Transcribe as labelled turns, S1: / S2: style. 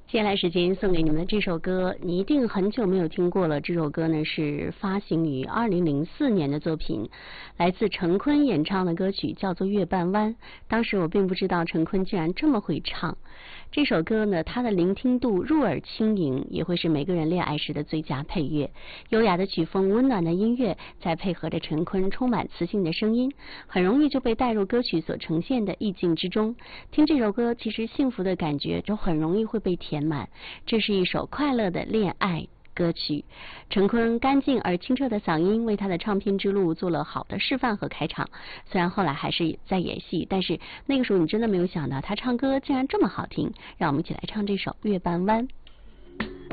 S1: 接下来时间送给你们的这首歌，你一定很久没有听过了。这首歌呢是发行于2004年的作品，来自陈坤演唱的歌曲，叫做《月半弯》。当时我并不知道陈坤竟然这么会唱。这首歌呢，它的聆听度入耳轻盈，也会是每个人恋爱时的最佳配乐。优雅的曲风，温暖的音乐，再配合着陈坤充满磁性的声音，很容易就被带入歌曲所呈现的意境之中。听这首歌，其实幸福的感觉就很容易会被填满。这是一首快乐的恋爱歌曲，陈坤干净而清澈的嗓音为他的唱片之路做了好的示范和开场。虽然后来还是在演戏，但是那个时候你真的没有想到他唱歌竟然这么好听。让我们一起来唱这首《月半弯》。